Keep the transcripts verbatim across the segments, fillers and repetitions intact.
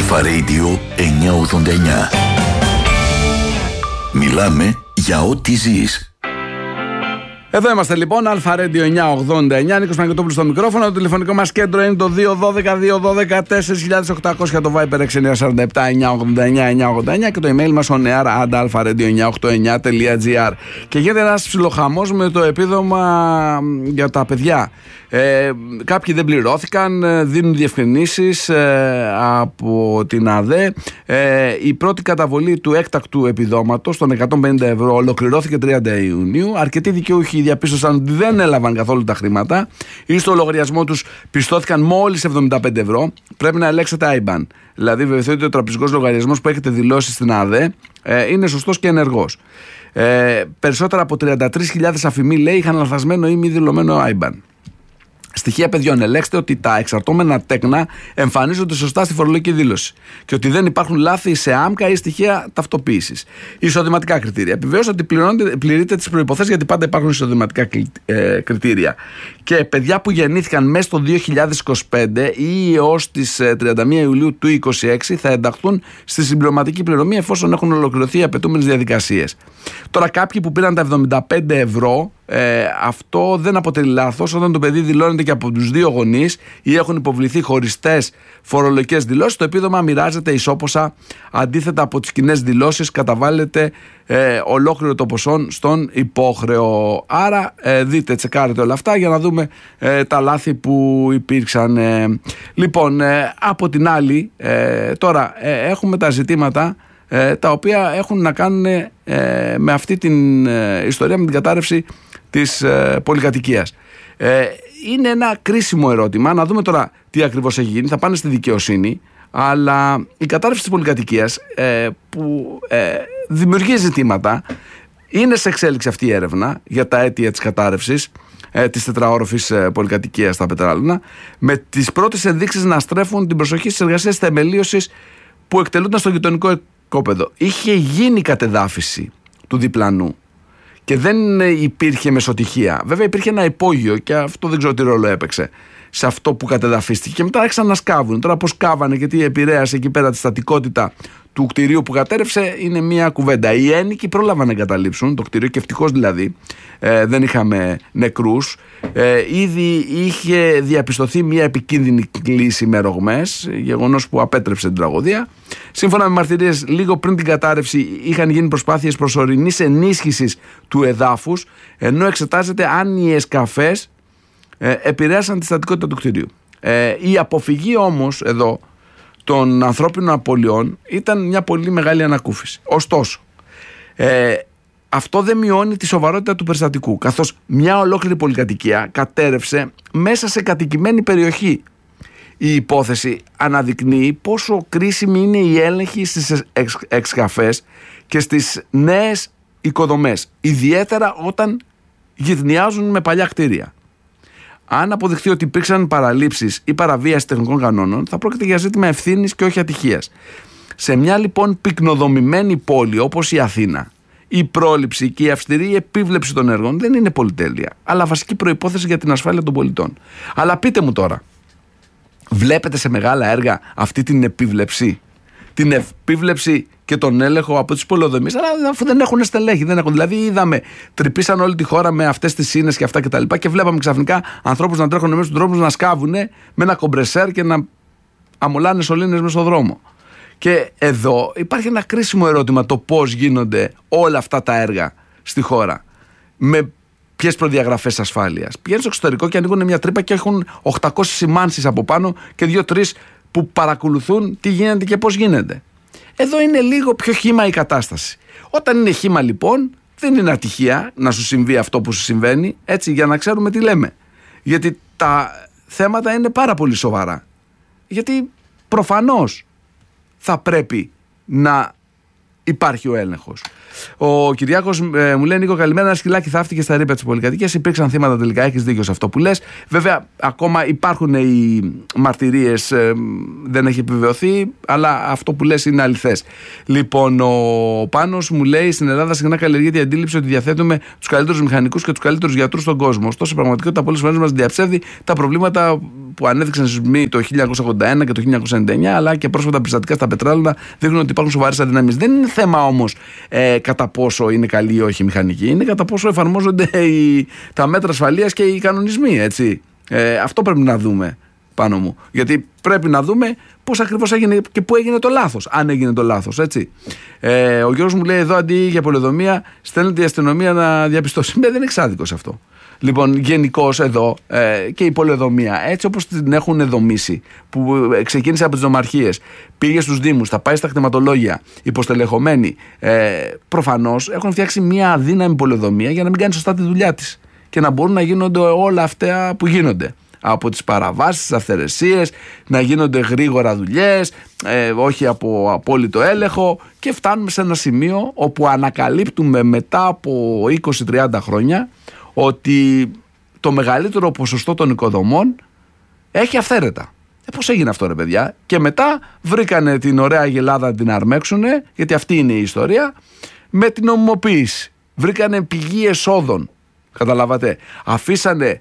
Αλφα Radio εννιακόσια ογδόντα εννιά. Μιλάμε για ό,τι ζεις. Εδώ είμαστε λοιπόν, Αλφα Radio εννιακόσια ογδόντα εννιά, Νίκος Παναγιωτόπουλος στο μικρόφωνο. Το τηλεφωνικό μας κέντρο είναι το δύο ένα δύο δύο ένα δύο τέσσερα οκτώ μηδέν μηδέν, το Viber έξι εννιά τέσσερα επτά εννιακόσια ογδόντα εννιά εννιακόσια ογδόντα εννιά και το email μας on air at alpha radio εννιακόσια ογδόντα εννιά τελεία gr. Και γίνεται ένας ψιλοχαμός με το επίδομα για τα παιδιά. Ε, κάποιοι δεν πληρώθηκαν, δίνουν διευκρινήσεις ε, από την ΑΔΕ. Ε, η πρώτη καταβολή του έκτακτου επιδόματος των εκατόν πενήντα ευρώ ολοκληρώθηκε τριάντα Ιουνίου. Αρκετοί δικαιούχοι διαπίστωσαν ότι δεν έλαβαν καθόλου τα χρήματα ή στο λογαριασμό τους πιστώθηκαν μόλις εβδομήντα πέντε ευρώ. Πρέπει να ελέγξετε άι μπαν. Δηλαδή, βεβαιωθείτε ότι ο τραπεζικός λογαριασμός που έχετε δηλώσει στην ΑΔΕ ε, είναι σωστός και ενεργός. Ε, περισσότερα από τριάντα τρεις χιλιάδες αφημοί, λέει, είχαν λανθασμένο ή μη δηλωμένο άι μπαν. Στοιχεία παιδιών. Ελέγξτε ότι τα εξαρτώμενα τέκνα εμφανίζονται σωστά στη φορολογική δήλωση και ότι δεν υπάρχουν λάθη σε άμκα ή στοιχεία ταυτοποίησης. Εισοδηματικά κριτήρια. Επιβεβαίωσα ότι πληρείτε τις προϋποθέσεις, γιατί πάντα υπάρχουν εισοδηματικά κριτήρια. Και παιδιά που γεννήθηκαν μέσα στο δύο χιλιάδες είκοσι πέντε ή έως τις τριάντα μία Ιουλίου του είκοσι έξι θα ενταχθούν στη συμπληρωματική πληρωμή εφόσον έχουν ολοκληρωθεί οι απαιτούμενες διαδικασίες. Τώρα, κάποιοι που πήραν τα εβδομήντα πέντε ευρώ, ε, αυτό δεν αποτελεί λάθος όταν το παιδί δηλώνεται και από τους δύο γονείς ή έχουν υποβληθεί χωριστές φορολογικές δηλώσεις. Το επίδομα μοιράζεται ισόποσα. Αντίθετα από τις κοινές δηλώσεις, καταβάλλεται ε, ολόκληρο το ποσό στον υπόχρεο. Άρα ε, δείτε, τσεκάρετε όλα αυτά για να δούμε ε, τα λάθη που υπήρξαν. Ε. Λοιπόν, ε, από την άλλη, ε, τώρα ε, έχουμε τα ζητήματα ε, τα οποία έχουν να κάνουν ε, με αυτή την ε, ιστορία, με την κατάρρευση της ε, πολυκατοικίας. Ε, είναι ένα κρίσιμο ερώτημα. Να δούμε τώρα τι ακριβώς έχει γίνει. Θα πάνε στη δικαιοσύνη. Αλλά η κατάρρευση της πολυκατοικίας ε, που ε, δημιουργεί ζητήματα. Είναι σε εξέλιξη αυτή η έρευνα για τα αίτια της κατάρρευσης ε, της τετραόροφης ε, πολυκατοικίας στα Πετράλωνα, με τις πρώτες ενδείξεις να στρέφουν την προσοχή στις εργασίες θεμελίωσης που εκτελούνταν στο γειτονικό οικόπεδο. Είχε γίνει κατεδάφιση του διπλανού και δεν υπήρχε μεσοτυχία. Βέβαια υπήρχε ένα υπόγειο και αυτό δεν ξέρω τι ρόλο έπαιξε σε αυτό που κατεδαφίστηκε. Και μετά άρχισαν να σκάβουν. Τώρα πώς σκάβανε και τι επηρέασε εκεί πέρα τη στατικότητα του κτηρίου που κατέρευσε είναι μια κουβέντα. Οι ένοικοι πρόλαβαν να εγκαταλείψουν το κτηρίο και ευτυχώς δηλαδή ε, δεν είχαμε νεκρούς. Ε, ήδη είχε διαπιστωθεί μια επικίνδυνη κλίση με ρογμές, γεγονός που απέτρεψε την τραγωδία. Σύμφωνα με μαρτυρίες, λίγο πριν την κατάρρευση είχαν γίνει προσπάθειες προσωρινής ενίσχυσης του εδάφους, ενώ εξετάζεται αν οι εσκαφές ε, επηρέασαν τη στατικότητα του κτηρίου. Ε, η αποφυγή όμως εδώ των ανθρώπινων απολειών ήταν μια πολύ μεγάλη ανακούφιση. Ωστόσο, ε, αυτό δεν μειώνει τη σοβαρότητα του περιστατικού, καθώς μια ολόκληρη πολυκατοικία κατέρευσε μέσα σε κατοικημένη περιοχή. Η υπόθεση αναδεικνύει πόσο κρίσιμη είναι η έλεγχη στις εξκαφές και στις νέες οικοδομές, ιδιαίτερα όταν γυρνιάζουν με παλιά κτίρια. Αν αποδειχθεί ότι υπήρξαν παραλήψεις ή παραβίαση τεχνικών κανόνων, θα πρόκειται για ζήτημα ευθύνης και όχι ατυχίας. Σε μια λοιπόν πυκνοδομημένη πόλη όπως η Αθήνα, η πρόληψη και η αυστηρή επίβλεψη των έργων δεν είναι πολυτέλεια, αλλά βασική προϋπόθεση για την ασφάλεια των πολιτών. Αλλά πείτε μου τώρα, βλέπετε σε μεγάλα έργα αυτή την επίβλεψη, την επίβλεψη και τον έλεγχο από τις πολεοδομίες, αλλά αφού δεν έχουν στελέχη, δεν έχουν. Δηλαδή, είδαμε, τρυπήσαν όλη τη χώρα με αυτές τις σύνες και αυτά κτλ. Και, και βλέπαμε ξαφνικά ανθρώπους να τρέχουν μέσα στους δρόμους, να σκάβουν με ένα κομπρεσέρ και να αμολάνε σωλήνες μέσα στον δρόμο. Και εδώ υπάρχει ένα κρίσιμο ερώτημα, το πώς γίνονται όλα αυτά τα έργα στη χώρα. Με ποιες προδιαγραφές ασφάλειας. Πηγαίνουν στο εξωτερικό και ανοίγουν μια τρύπα και έχουν οκτακόσιες σημάνσεις από πάνω και δύο-τρεις που παρακολουθούν τι γίνεται και πώς γίνεται. Εδώ είναι λίγο πιο χύμα η κατάσταση. Όταν είναι χύμα λοιπόν, δεν είναι ατυχία να σου συμβεί αυτό που σου συμβαίνει, έτσι, για να ξέρουμε τι λέμε. Γιατί τα θέματα είναι πάρα πολύ σοβαρά. Γιατί προφανώς θα πρέπει να υπάρχει ο έλεγχος. Ο Κυριάκος ε, μου λέει: Νίκο, καλημέρα. Ένα σκυλάκι θαύτηκε στα ρήπια της πολυκατοικίας. Υπήρξαν θύματα τελικά. Έχεις δίκιο σε αυτό που λες. Βέβαια, ακόμα υπάρχουν οι μαρτυρίες, ε, δεν έχει επιβεβαιωθεί, αλλά αυτό που λες είναι αληθές. Λοιπόν, ο Πάνος μου λέει: στην Ελλάδα συχνά καλλιεργείται η αντίληψη ότι διαθέτουμε τους καλύτερους μηχανικούς και τους καλύτερους γιατρούς στον κόσμο. Ωστόσο, η πραγματικότητα πολλές φορές μας διαψεύδει. Τα προβλήματα που ανέδειξαν σεισμοί το χίλια εννιακόσια ογδόντα ένα και το χίλια εννιακόσια ενενήντα εννιά, αλλά και πρόσφατα περιστατικά στα πετράλαια δείχνουν ότι υπάρχουν σοβαρές αδυναμίες. Δεν είναι θέμα όμως ε, κατά πόσο είναι καλή ή όχι η μηχανική, είναι κατά πόσο εφαρμόζονται οι, τα μέτρα ασφαλείας και οι κανονισμοί. Έτσι. Ε, αυτό πρέπει να δούμε πάνω μου. Γιατί πρέπει να δούμε πώς ακριβώς έγινε και πού έγινε το λάθος. Αν έγινε το λάθος, έτσι. Ε, ο Γιώργος μου λέει εδώ αντί για πολεοδομία, στέλνεται η αστυνομία να διαπιστώσει. Δεν είναι εξάδικος αυτό. Λοιπόν, γενικώς εδώ ε, και η πολεοδομία, έτσι όπως την έχουν δομήσει, που ξεκίνησε από τις νομαρχίες, πήγε στους δήμους, θα πάει στα κτηματολόγια, υποστελεχωμένη, ε, προφανώς έχουν φτιάξει μια αδύναμη πολεοδομία για να μην κάνει σωστά τη δουλειά της και να μπορούν να γίνονται όλα αυτά που γίνονται. Από τις παραβάσεις, τις αυθαιρεσίες, να γίνονται γρήγορα δουλειές, ε, όχι από απόλυτο έλεγχο, και φτάνουμε σε ένα σημείο όπου ανακαλύπτουμε μετά από είκοσι με τριάντα χρόνια ότι το μεγαλύτερο ποσοστό των οικοδομών έχει αυθαίρετα. Ε, πώς έγινε αυτό, ρε παιδιά? Και μετά βρήκανε την ωραία γελάδα να την αρμέξουνε, γιατί αυτή είναι η ιστορία, με την νομιμοποίηση. Βρήκανε πηγή εσόδων, καταλάβατε. Αφήσανε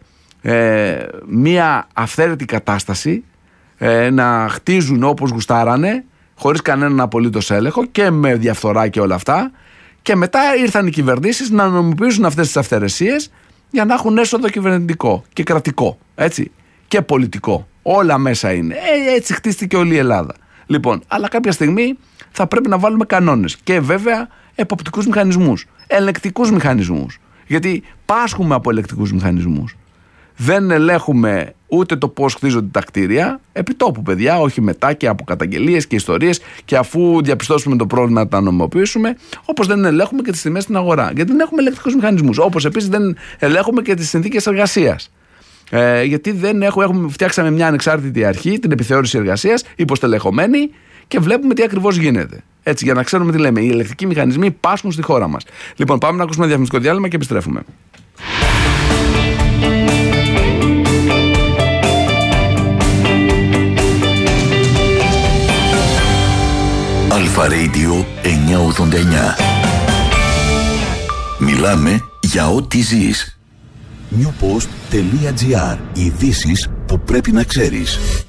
ε, μία αυθαίρετη κατάσταση ε, να χτίζουν όπως γουστάρανε, χωρίς κανέναν απολύτως έλεγχο και με διαφθορά και όλα αυτά. Και μετά ήρθαν οι κυβερνήσεις να νομιμοποιήσουν αυτές τις αυθαιρεσίες για να έχουν έσοδο κυβερνητικό και κρατικό, έτσι, και πολιτικό. Όλα μέσα είναι. Ε, έτσι χτίστηκε όλη η Ελλάδα. Λοιπόν, αλλά κάποια στιγμή θα πρέπει να βάλουμε κανόνες και βέβαια εποπτικούς μηχανισμούς, ελεκτικούς μηχανισμούς. Γιατί πάσχουμε από ελεκτικούς μηχανισμούς. Δεν ελέγχουμε ούτε το πώς χτίζονται τα κτίρια, επί τόπου, παιδιά, όχι μετά και από καταγγελίες και ιστορίες, και αφού διαπιστώσουμε το πρόβλημα να τα νομιμοποιήσουμε, όπως δεν ελέγχουμε και τις τιμές στην αγορά. Γιατί δεν έχουμε ελεκτικούς μηχανισμούς. Όπως επίσης δεν ελέγχουμε και τις συνθήκες εργασίας. Ε, γιατί δεν έχουμε, έχουμε, φτιάξαμε μια ανεξάρτητη αρχή, την επιθεώρηση εργασίας, υποστελεχωμένη, και βλέπουμε τι ακριβώς γίνεται. Έτσι, για να ξέρουμε τι λέμε. Οι ελεκτικοί μηχανισμοί πάσχουν στη χώρα μας. Λοιπόν, πάμε να ακούσουμε ένα διαφημιστικό διάλειμμα και επιστρέφουμε. Αλφα Radio εννιακόσια ογδόντα εννιά. Μιλάμε για ό,τι ζεις. newpost.gr. Ειδήσεις που πρέπει να ξέρεις.